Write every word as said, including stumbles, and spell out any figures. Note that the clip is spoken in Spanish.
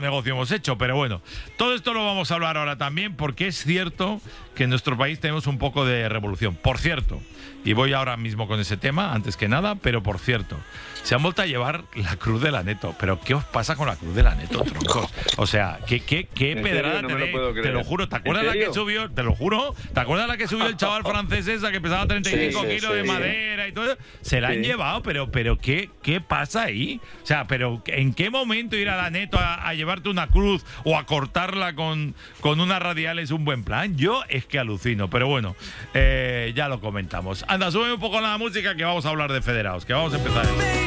negocio hemos hecho, pero bueno, todo esto lo vamos a hablar ahora también porque es cierto que en nuestro país tenemos un poco de revolución. Por cierto, y voy ahora mismo con ese tema, antes que nada, pero por cierto, se han vuelto a llevar la cruz de la Neto. ¿Pero qué os pasa con la cruz de la Neto, troncos? O sea, ¿qué, qué, qué pedrada no tenéis? Lo te lo juro, ¿te acuerdas la que subió? Te lo juro, ¿te acuerdas la que subió el chaval francés esa que pesaba treinta y cinco sí, kilos sí, de sí. madera y todo eso? Se la sí. han llevado, pero, pero ¿qué, ¿qué pasa ahí? O sea, pero ¿en qué momento ir a la Neto a, a llevarte una cruz o a cortarla con, con una radial es un buen plan? Yo es que alucino, pero bueno, eh, ya lo comentamos. Anda, sube un poco la música que vamos a hablar de federados, que vamos a empezar.